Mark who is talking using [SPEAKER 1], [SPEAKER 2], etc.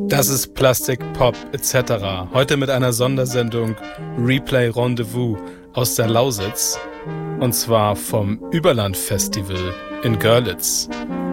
[SPEAKER 1] Das ist Plastik, Pop etc. Heute mit einer Sondersendung Replay Rendezvous aus der Lausitz. Und zwar vom Überland Festival in Görlitz.